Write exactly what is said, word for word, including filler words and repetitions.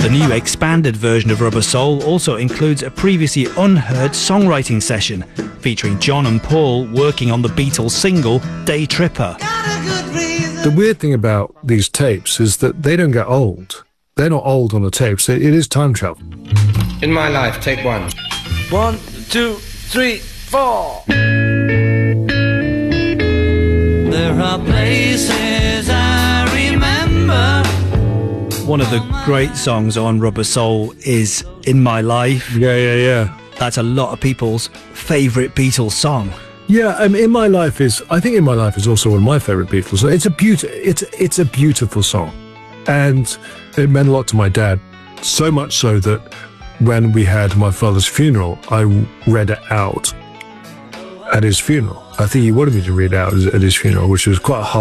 The new expanded version of Rubber Soul also includes a previously unheard songwriting session featuring John and Paul working on the Beatles single Day Tripper. The weird thing about these tapes is that they don't get old. They're not old on the tapes. It is time travel. In My Life, take one. One, two, three, four. There are places I remember. One of the great songs on Rubber Soul is In My Life. Yeah, yeah, yeah. That's a lot of people's favourite Beatles song. Yeah, um, In My Life is, I think In My Life is also one of my favourite Beatles songs. It's a, beauti- it's, it's a beautiful song. And it meant a lot to my dad. So much so that when we had my father's funeral, I read it out at his funeral. I think he wanted me to read it out at his funeral, which was quite hard.